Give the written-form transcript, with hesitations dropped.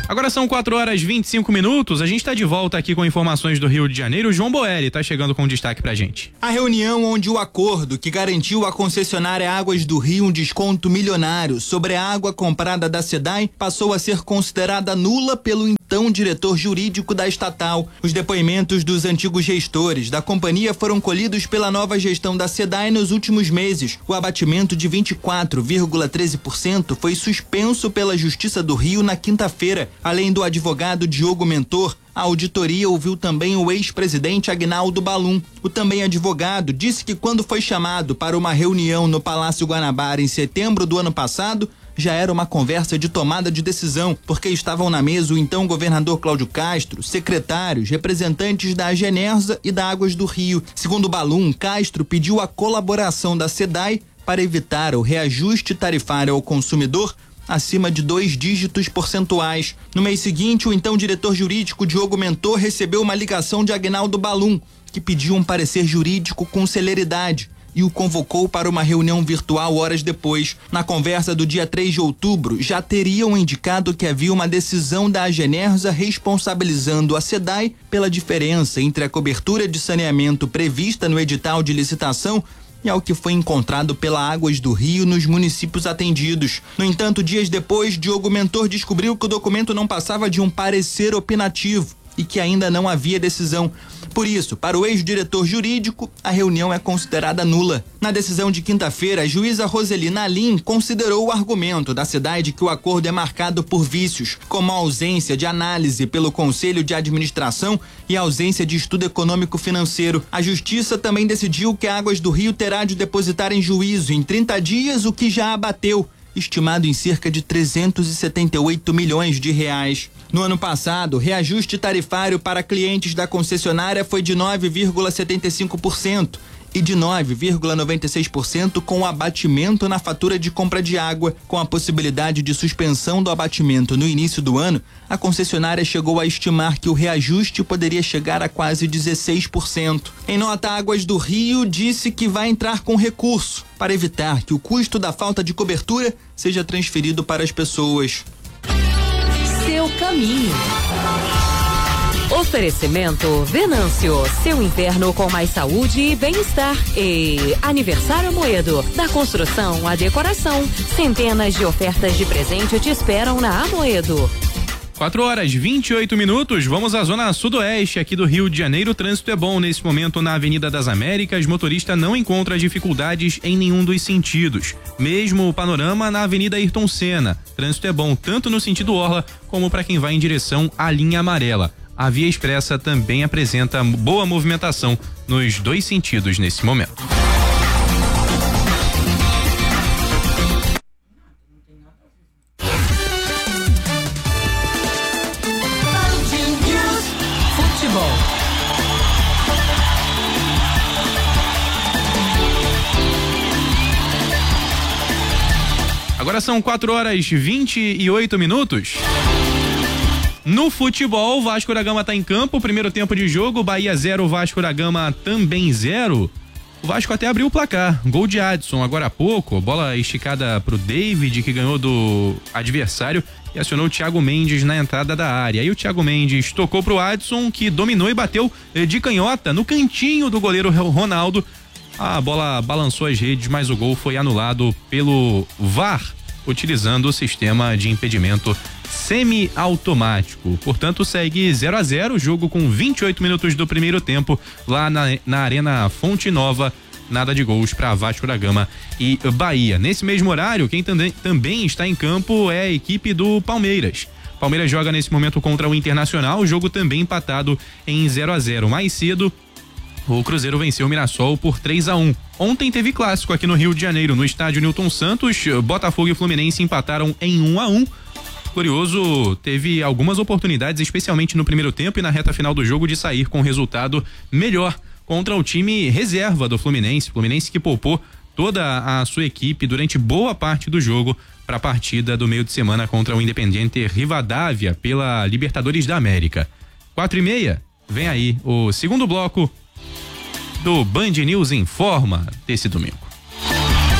Agora são 4h25. A gente está de volta aqui com informações do Rio de Janeiro. O João Boelli está chegando com destaque pra gente. A reunião onde o acordo que garantiu à concessionária Águas do Rio um desconto milionário sobre a água comprada da SEDAI passou a ser considerada nula pelo então diretor jurídico da estatal. Os depoimentos dos antigos gestores da companhia foram colhidos pela nova gestão da SEDAI nos últimos meses. O abatimento de 24,13% foi suspenso pela Justiça do Rio na quinta-feira. Além do advogado Diogo Mentor, a auditoria ouviu também o ex-presidente Agnaldo Balum. O também advogado disse que quando foi chamado para uma reunião no Palácio Guanabara em setembro do ano passado, já era uma conversa de tomada de decisão, porque estavam na mesa o então governador Cláudio Castro, secretários, representantes da Agenerza e da Águas do Rio. Segundo Balum, Castro pediu a colaboração da SEDAI para evitar o reajuste tarifário ao consumidor acima de 2 dígitos percentuais. No mês seguinte, o então diretor jurídico Diogo Mentor recebeu uma ligação de Agnaldo Balum, que pediu um parecer jurídico com celeridade e o convocou para uma reunião virtual horas depois. Na conversa do dia 3 de outubro, já teriam indicado que havia uma decisão da Agenerza responsabilizando a SEDAI pela diferença entre a cobertura de saneamento prevista no edital de licitação e ao que foi encontrado pela Águas do Rio nos municípios atendidos. No entanto, dias depois, Diogo Mentor descobriu que o documento não passava de um parecer opinativo e que ainda não havia decisão. Por isso, para o ex-diretor jurídico, a reunião é considerada nula. Na decisão de quinta-feira, a juíza Roselina Alim considerou o argumento da SEDAI de que o acordo é marcado por vícios, como a ausência de análise pelo Conselho de Administração e a ausência de estudo econômico-financeiro. A Justiça também decidiu que a Águas do Rio terá de depositar em juízo em 30 dias o que já abateu, estimado em cerca de 378 milhões de reais. No ano passado, o reajuste tarifário para clientes da concessionária foi de 9,75% e de 9,96% com o abatimento na fatura de compra de água. Com a possibilidade de suspensão do abatimento no início do ano, a concessionária chegou a estimar que o reajuste poderia chegar a quase 16%. Em nota, Águas do Rio disse que vai entrar com recurso para evitar que o custo da falta de cobertura seja transferido para as pessoas. Seu caminho. Oferecimento Venâncio, seu inverno com mais saúde e bem-estar. E Aniversário Amoedo, da construção à decoração. Centenas de ofertas de presente te esperam na Amoedo. 4h28. Vamos à zona sudoeste aqui do Rio de Janeiro. O trânsito é bom nesse momento na Avenida das Américas. Motorista não encontra dificuldades em nenhum dos sentidos. Mesmo o panorama na Avenida Ayrton Senna. Trânsito é bom tanto no sentido orla como para quem vai em direção à linha amarela. A Via Expressa também apresenta boa movimentação nos dois sentidos nesse momento. Agora são 4h28. No futebol, Vasco da Gama tá em campo, primeiro tempo de jogo, Bahia 0, Vasco da Gama também 0. O Vasco até abriu o placar, gol de Adson agora há pouco, bola esticada pro David, que ganhou do adversário e acionou o Thiago Mendes na entrada da área. Aí o Thiago Mendes tocou pro Adson, que dominou e bateu de canhota no cantinho do goleiro Ronaldo. A bola balançou as redes, mas o gol foi anulado pelo VAR, utilizando o sistema de impedimento semi-automático. Portanto, segue 0-0, o jogo com 28 minutos do primeiro tempo lá na Arena Fonte Nova. Nada de gols para Vasco da Gama e Bahia. Nesse mesmo horário, quem também está em campo é a equipe do Palmeiras. Palmeiras joga nesse momento contra o Internacional, o jogo também empatado em 0-0. Mais cedo, o Cruzeiro venceu o Mirassol por 3-1. Ontem teve clássico aqui no Rio de Janeiro, no estádio Newton Santos. Botafogo e Fluminense empataram em 1-1. Curioso, teve algumas oportunidades, especialmente no primeiro tempo e na reta final do jogo, de sair com resultado melhor contra o time reserva do Fluminense. Fluminense que poupou toda a sua equipe durante boa parte do jogo para a partida do meio de semana contra o Independiente Rivadavia pela Libertadores da América. 4h30, vem aí o segundo bloco do Band News Informa desse domingo.